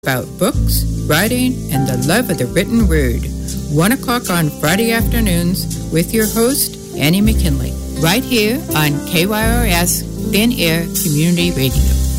about books, writing, and the love of the written word. 1 o'clock on Friday afternoons with your host, Annie McKinley, right here on KYRS Thin Air Community Radio.